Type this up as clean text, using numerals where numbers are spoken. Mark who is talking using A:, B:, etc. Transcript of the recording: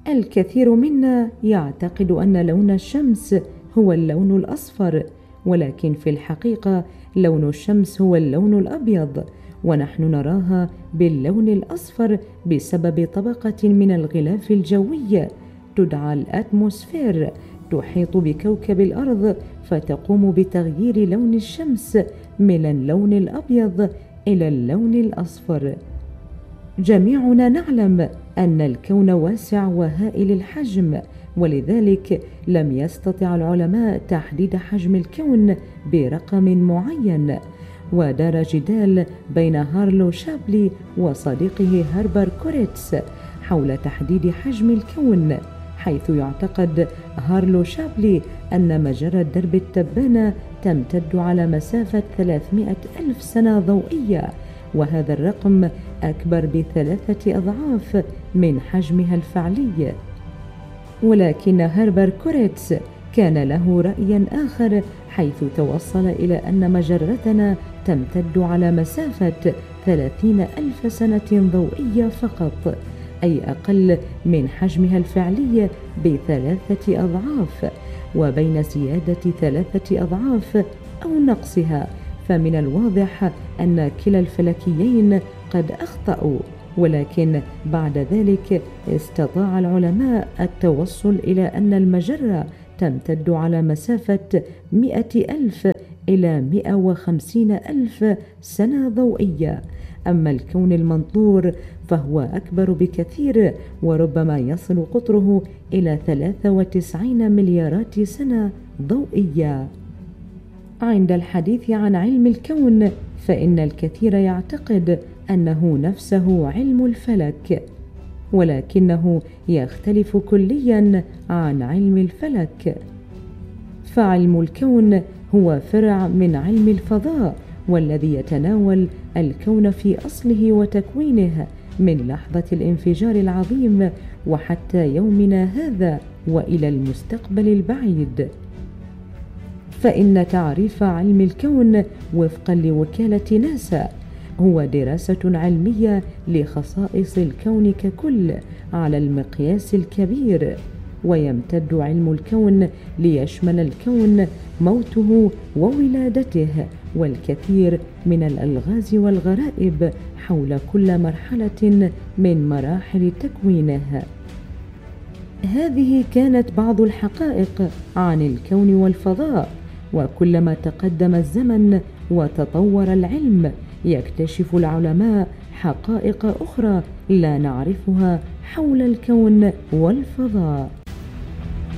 A: الكثير منا يعتقد أن لون الشمس هو اللون الأصفر، ولكن في الحقيقة لون الشمس هو اللون الأبيض، ونحن نراها باللون الأصفر بسبب طبقة من الغلاف الجوي تدعى الأتموسفير تحيط بكوكب الأرض، فتقوم بتغيير لون الشمس من اللون الأبيض إلى اللون الأصفر. جميعنا نعلم أن الكون واسع وهائل الحجم، ولذلك لم يستطع العلماء تحديد حجم الكون برقم معين، ودار جدال بين هارلو شابلي وصديقه هربر كوريتس حول تحديد حجم الكون، حيث يعتقد هارلو شابلي أن مجرة درب التبانة تمتد على مسافة 300 ألف سنة ضوئية، وهذا الرقم أكبر ب3 أضعاف من حجمها الفعلي. ولكن هربر كوريتس كان له رأي آخر، حيث توصل إلى أن مجرتنا تمتد على مسافة 30 ألف سنة ضوئية فقط، أي أقل من حجمها الفعلي ب3 أضعاف، وبين زيادة 3 أضعاف أو نقصها فمن الواضح أن كلا الفلكيين قد أخطأوا. ولكن بعد ذلك استطاع العلماء التوصل إلى أن المجرة تمتد على مسافة 100 ألف إلى 150 ألف سنة ضوئية. أما الكون المنظور فهو أكبر بكثير، وربما يصل قطره إلى 93 مليارات سنة ضوئية. عند الحديث عن علم الكون فإن الكثير يعتقد أنه نفسه علم الفلك، ولكنه يختلف كليا عن علم الفلك، فعلم الكون هو فرع من علم الفضاء، والذي يتناول الكون في أصله وتكوينه من لحظة الانفجار العظيم وحتى يومنا هذا وإلى المستقبل البعيد. فإن تعريف علم الكون وفقا لوكالة ناسا هو دراسة علمية لخصائص الكون ككل على المقياس الكبير، ويمتد علم الكون ليشمل الكون موته وولادته والكثير من الألغاز والغرائب حول كل مرحلة من مراحل تكوينه. هذه كانت بعض الحقائق عن الكون والفضاء، وكلما تقدم الزمن وتطور العلم يكتشف العلماء حقائق أخرى لا نعرفها حول الكون والفضاء.